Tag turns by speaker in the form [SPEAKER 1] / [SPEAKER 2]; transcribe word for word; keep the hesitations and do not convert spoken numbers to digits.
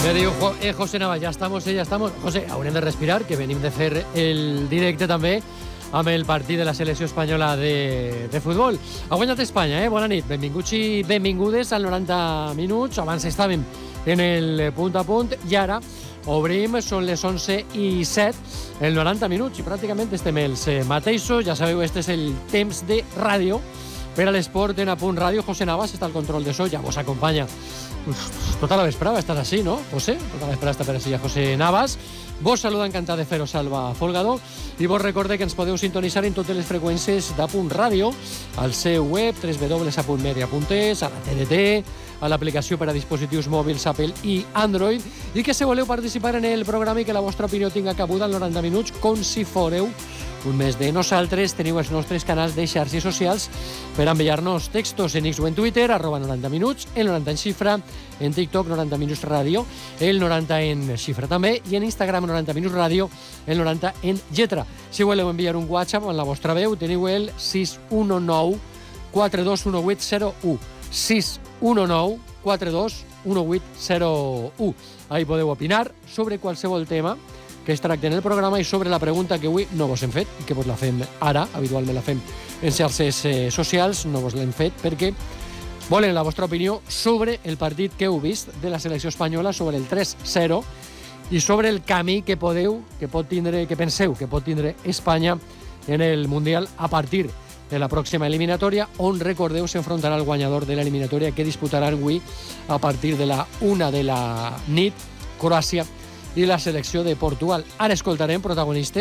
[SPEAKER 1] Me diu eh, José Nava, ja estamos, eh, ja estamos. José, haurem de respirar, que venim de fer el directe també amb el partit de la selecció espanyola de, de futbol. Ha guanyat Espanya, eh? Bona nit. Benvinguts i benvingudes al noranta minuts. Abans estàvem en el punt a punt i ara obrim, són les onze i set, el noranta minuts i pràcticament estem els mateixos. Ja sabeu, este és el temps de ràdio per a l'esport en Apunt Ràdio. José Navas està al control de so, ja vos acompanya tota la vesprada, estàs així, no, José? Tota la vesprada està per així, José Navas. Vos saluda, encantat de fer-ho, Salva Folgado, i vos recorde que ens podeu sintonitzar en totes les freqüències d'Apunt Ràdio, al seu web, w w w punt apunt media punt es, a la T D T, a l'aplicació per a dispositius mòbils Apple i Android, i que si voleu participar en el programa i que la vostra opinió tinga cabuda al noranta minuts, com si fóreu un mes de nosaltres, teniu els nostres canals de xarxes socials per enviar-nos textos en X o en Twitter, arroba noranta minuts, el noranta en xifra, en TikTok noranta minuts ràdio, el noranta en xifra també, i en Instagram noranta minuts ràdio, el noranta en lletra. Si voleu enviar un WhatsApp amb la vostra veu, teniu el sis u nou quatre dos u vuit zero u. sis u nou quatre dos u vuit zero u. Ahí podeu opinar sobre qualsevol tema que es tracta en el programa i sobre la pregunta que avui no vos hem fet i que vos la fem ara, habitualment la fem en xarxes eh, socials, no vos l'hem fet perquè volen la vostra opinió sobre el partit que heu vist de la selecció espanyola, sobre el tres zero i sobre el camí que podeu, que pot tindre, que penseu que pot tindre Espanya en el Mundial a partir de la pròxima eliminatòria, on, recordeu, s'enfrontarà el guanyador de l'eliminatòria que disputaran avui a partir de la una de la nit, Croàcia i la selecció de Portugal. Ara escoltarem protagonistes